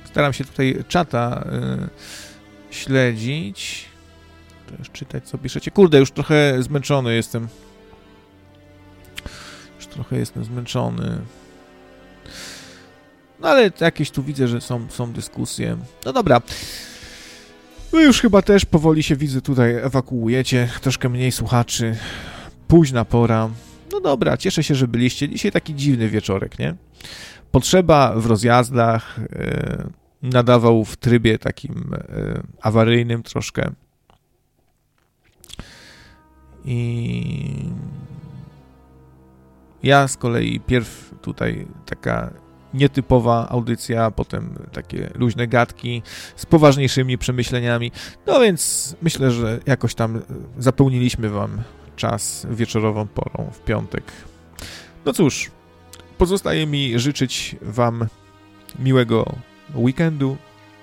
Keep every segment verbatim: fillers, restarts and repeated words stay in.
Staram się tutaj czata y, śledzić. Też czytać, co piszecie. Kurde, już trochę zmęczony jestem. Już trochę jestem zmęczony. No ale jakieś tu widzę, że są, są dyskusje. No dobra. Wy już chyba też powoli się widzę tutaj ewakuujecie. Troszkę mniej słuchaczy. Późna pora. No dobra, cieszę się, że byliście. Dzisiaj taki dziwny wieczorek, nie? Potrzeba w rozjazdach. Yy, nadawał w trybie takim yy, awaryjnym troszkę. I ja z kolei pierw tutaj taka nietypowa audycja, potem takie luźne gadki z poważniejszymi przemyśleniami. No więc myślę, że jakoś tam zapełniliśmy wam czas wieczorową porą w piątek. No cóż, pozostaje mi życzyć wam miłego weekendu.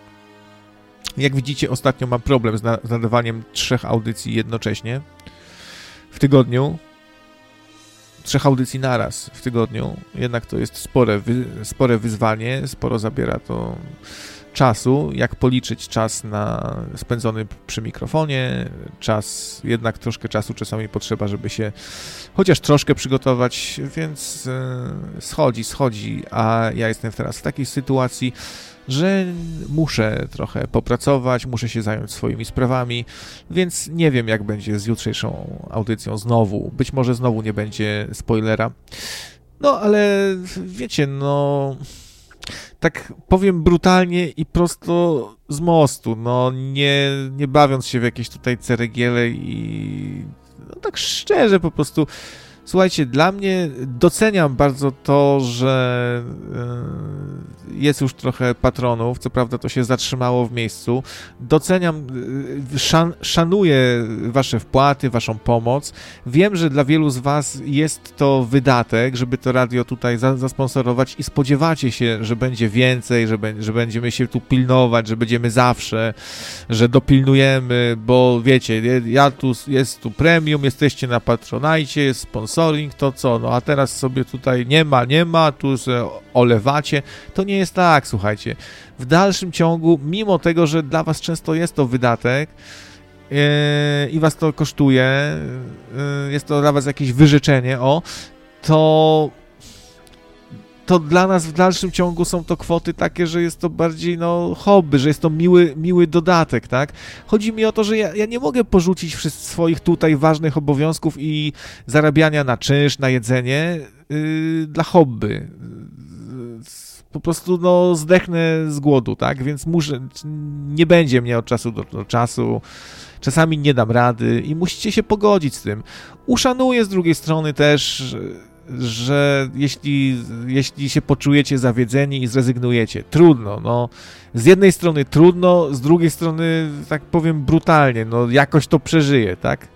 Jak widzicie, ostatnio mam problem z, na- z nadawaniem trzech audycji jednocześnie w tygodniu. Trzech audycji naraz w tygodniu. Jednak to jest spore, wy, spore wyzwanie, sporo zabiera to czasu. Jak policzyć czas na spędzony przy mikrofonie, czas, jednak troszkę czasu czasami potrzeba, żeby się chociaż troszkę przygotować, więc yy, schodzi, schodzi, a ja jestem teraz w takiej sytuacji, że muszę trochę popracować, muszę się zająć swoimi sprawami, więc nie wiem, jak będzie z jutrzejszą audycją znowu. Być może znowu nie będzie spoilera. No, ale wiecie, no... Tak powiem brutalnie i prosto z mostu, no nie, nie bawiąc się w jakieś tutaj ceregiele i no tak szczerze po prostu. Słuchajcie, dla mnie doceniam bardzo to, że jest już trochę patronów, co prawda to się zatrzymało w miejscu. Doceniam, szan, szanuję wasze wpłaty, waszą pomoc. Wiem, że dla wielu z was jest to wydatek, żeby to radio tutaj za, zasponsorować i spodziewacie się, że będzie więcej, że, be, że będziemy się tu pilnować, że będziemy zawsze, że dopilnujemy, bo wiecie, ja tu, jest tu premium, jesteście na Patronajcie, jest sponsor, to co, no a teraz sobie tutaj nie ma, nie ma, tu se olewacie, to nie jest tak, słuchajcie. W dalszym ciągu, mimo tego, że dla was często jest to wydatek yy, i was to kosztuje, yy, jest to dla was jakieś wyrzeczenie, o, to to dla nas w dalszym ciągu są to kwoty takie, że jest to bardziej, no, hobby, że jest to miły, miły dodatek, tak? Chodzi mi o to, że ja, ja nie mogę porzucić wszystkich swoich tutaj ważnych obowiązków i zarabiania na czynsz, na jedzenie yy, dla hobby. Po prostu, no, zdechnę z głodu, tak? Więc muszę, nie będzie mnie od czasu do, do czasu. Czasami nie dam rady i musicie się pogodzić z tym. Uszanuję z drugiej strony też, że jeśli, jeśli się poczujecie zawiedzeni i zrezygnujecie, trudno, no, z jednej strony trudno, z drugiej strony, tak powiem brutalnie, no, jakoś to przeżyję, tak?